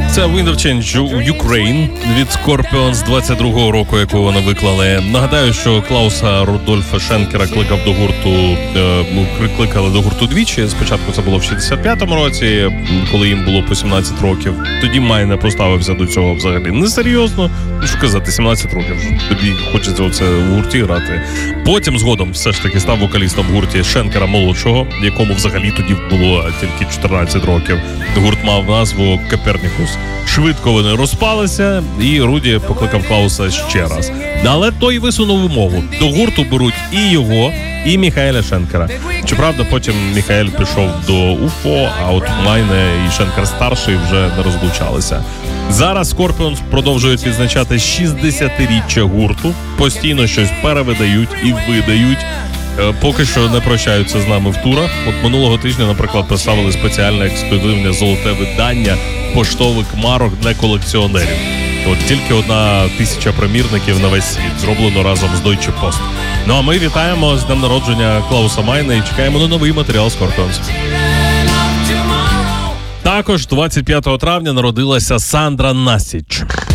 Це Wind of Change Ukraine від Scorpions 22-го року, яку вони виклали. Нагадаю, що Клауса Рудольфа Шенкера кликали до гурту двічі. Спочатку це було в 65-му році, коли їм було по 17 років. Тоді Майне поставився до цього взагалі несерйозно. Що казати, 17 років. Тобі хочеться оце в гурті грати. Потім згодом все ж таки став вокалістом в гурті Шенкера молодшого, якому взагалі тоді було тільки 14 років. Гурт мав назву Копернікус. Швидко вони розпалися, і Руді покликав Клауса ще раз. Але той висунув умову. До гурту беруть і його, і Міхаеля Шенкера. Щоправда, потім Міхаель пішов до УФО, а от Майне і Шенкер старший вже не розлучалися. Зараз Scorpions продовжують відзначати 60-річчя гурту. Постійно щось перевидають і видають. Поки що не прощаються з нами в турах. От минулого тижня, наприклад, представили спеціальне ексклюзивне золоте видання поштових марок для колекціонерів. От тільки 1000 примірників на весь світ, зроблено разом з Deutsche Post. Ну а ми вітаємо з днем народження Клауса Майна і чекаємо на новий матеріал Scorpions. Також 25 травня народилася Сандра Насіч.